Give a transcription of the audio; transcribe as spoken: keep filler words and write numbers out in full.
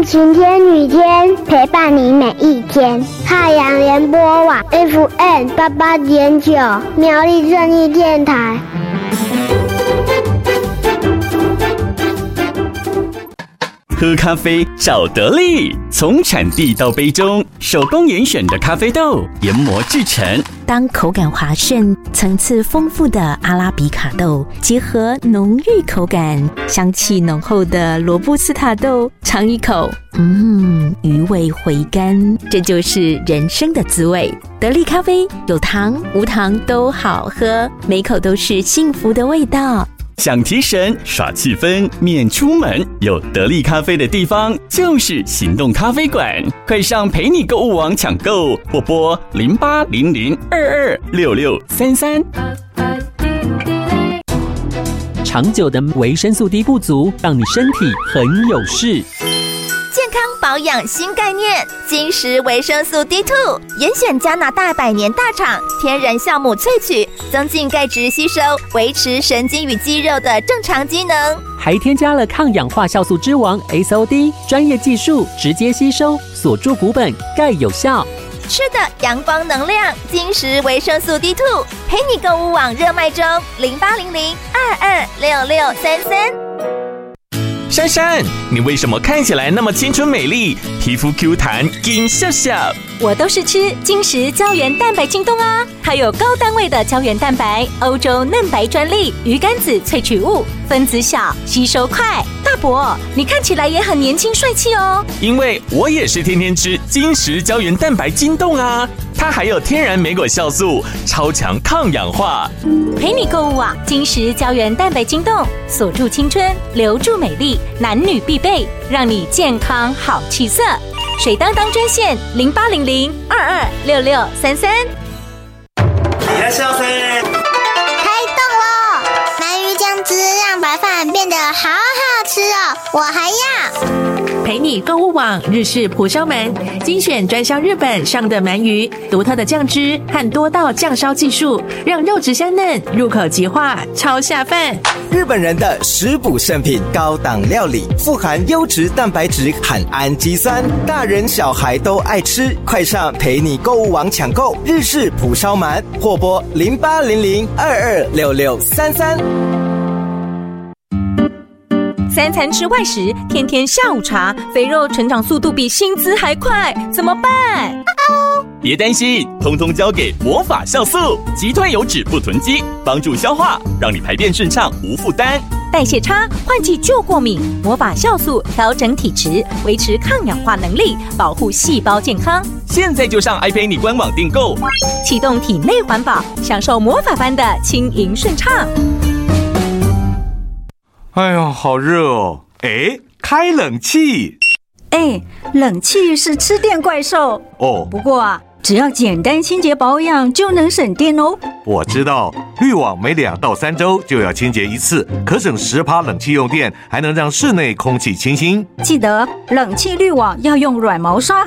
晴天雨天陪伴你每一天。太阳联播网 F M 八八点九，苗栗正义电台。 喝咖啡找得力，从产地到杯中，手工严选的咖啡豆研磨制成。 当口感滑顺、层次丰富的阿拉比卡豆结合浓郁口感、香气浓厚的罗布斯塔豆，尝一口，嗯，余味回甘，这就是人生的滋味。得力咖啡有糖无糖都好喝，每口都是幸福的味道。 想提神耍气氛免出门，有得力咖啡的地方就是行动咖啡馆。快上陪你购物网抢购，或拨零八零零二二六六三三。 长久的维生素 D 不足，让你身体很有事。 健康保养新概念，金石维生素 D 二 严选加拿大百年大厂天然酵母萃取，增进钙质吸收，维持神经与肌肉的正常机能， 还添加了抗氧化酵素之王 S O D， 专业技术直接吸收，锁住骨本，钙有效。 吃的阳光能量，金石维生素 D 二 陪你购物网热卖中，零八零零二二六六三三。 珊珊，你为什么看起来那么青春美丽，皮肤 Q 弹紧笑笑？ 我都是吃金石胶原蛋白晶冻啊，它有高单位的胶原蛋白，欧洲嫩白专利，鱼肝子萃取物，分子小，吸收快。大伯，你看起来也很年轻帅气哦。 因为我也是天天吃金石胶原蛋白晶冻啊，它还有天然莓果酵素，超强抗氧化。 陪你购物啊，金石胶原蛋白晶冻，锁住青春，留住美丽，男女必备，让你健康好气色。水当当专线零八零零二二六六三三。 いらっしゃいませ。 开动喽！鳗鱼酱汁让白饭变得好好吃哦，我还要。 陪你购物网日式蒲烧鳗，精选专销日本上的鳗鱼，独特的酱汁和多道酱烧技术，让肉质香嫩，入口即化，超下饭。 日本人的食补圣品，高档料理，富含优质蛋白质和氨基酸，大人小孩都爱吃。快上陪你购物网抢购日式蒲烧鳗，或拨零八零零二二六六三三。 三餐吃外食，天天下午茶，肥肉成长速度比薪资还快，怎么办？ 别担心，通通交给魔法酵素，击退油脂不囤积，帮助消化，让你排便顺畅无负担。 代谢差、换季就过敏，魔法酵素调整体质，维持抗氧化能力，保护细胞健康。 现在就上 iPay 你官网订购， 启动体内环保，享受魔法般的轻盈顺畅。 哎呦，好热哦！哎，开冷气。 哎，冷气是吃电怪兽哦。 不过啊，只要简单清洁保养就能省电哦。 我知道，滤网每两到三周就要清洁一次，可省十趴冷气用电，还能让室内空气清新。 记得冷气滤网要用软毛刷